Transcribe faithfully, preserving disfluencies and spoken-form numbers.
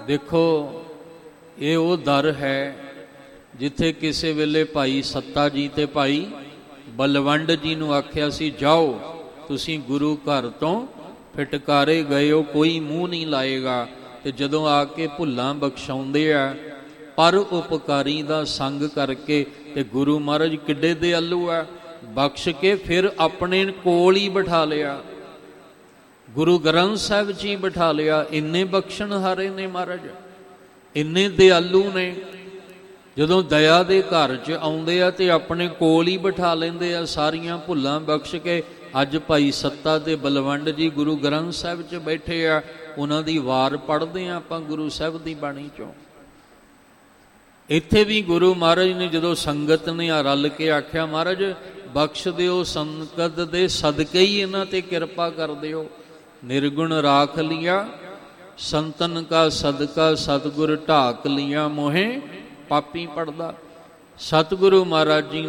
ਦੇਖੋ ਇਹ ਉਹ ਦਰ ਹੈ ਜਿੱਥੇ ਕਿਸੇ ਵੇਲੇ ਭਾਈ ਸੱਤਾ ਜੀ ਤੇ ਭਾਈ ਬਲਵੰਡ ਜੀ ਨੂੰ ਆਖਿਆ ਸੀ, ਜਾਓ ਤੁਸੀਂ ਗੁਰੂ ਘਰ ਤੋਂ ਫਿਟਕਾਰੇ ਗਏ ਹੋ, ਕੋਈ ਮੂੰਹ ਨਹੀਂ ਲਾਏਗਾ। ਤੇ ਜਦੋਂ ਆ ਕੇ ਭੁੱਲਾਂ ਬਖਸ਼ਾਉਂਦੇ ਆ ਪਰ ਉਪਕਾਰੀ ਦਾ ਸੰਗ ਕਰਕੇ, ਤੇ ਗੁਰੂ ਮਹਾਰਾਜ ਕਿੱਡੇ ਦਿਆਲੂ ਆ, ਬਖਸ਼ ਕੇ ਫਿਰ ਆਪਣੇ ਕੋਲ ਹੀ ਬਿਠਾ ਲਿਆ, ਗੁਰੂ ਗ੍ਰੰਥ ਸਾਹਿਬ ਜੀ ਬਿਠਾ ਲਿਆ। ਇੰਨੇ ਬਖਸ਼ਣਹਾਰੇ ਨੇ ਮਹਾਰਾਜ, ਇੰਨੇ ਦਿਆਲੂ ਨੇ। ਜਦੋਂ ਦਇਆ ਦੇ ਘਰ 'ਚ ਆਉਂਦੇ ਆ ਤੇ ਆਪਣੇ ਕੋਲ ਹੀ ਬਿਠਾ ਲੈਂਦੇ ਆ, ਸਾਰੀਆਂ ਭੁੱਲਾਂ ਬਖਸ਼ ਕੇ। ਅੱਜ ਭਾਈ ਸੱਤਾ ਤੇ ਬਲਵੰਡ ਜੀ ਗੁਰੂ ਗ੍ਰੰਥ ਸਾਹਿਬ 'ਚ ਬੈਠੇ ਆ, ਉਹਨਾਂ ਦੀ ਵਾਰ ਪੜ੍ਹਦੇ ਆ ਆਪਾਂ ਗੁਰੂ ਸਾਹਿਬ ਦੀ ਬਾਣੀ 'ਚੋਂ। ਇੱਥੇ ਵੀ ਗੁਰੂ ਮਹਾਰਾਜ ਨੇ ਜਦੋਂ ਸੰਗਤ ਨੇ ਆ ਰਲ ਕੇ ਆਖਿਆ, ਮਹਾਰਾਜ ਬਖਸ਼ ਦਿਓ, ਸੰਗਤ ਦੇ ਸਦਕੇ ਹੀ ਇਹਨਾਂ ਤੇ ਕਿਰਪਾ ਕਰ ਦਿਓ। ਨਿਰਗੁਣ ਰਾਖ ਲਿਆ ਸੰਤਨ ਕਾ ਸਦਕਾ, ਸਤਿਗੁਰ ਢਾਕ ਲਿਆ ਮੋਹੇ ਪਾਪੀ ਪੜਦਾ। ਸਤਿਗੁਰੂ ਮਹਾਰਾਜ ਜੀ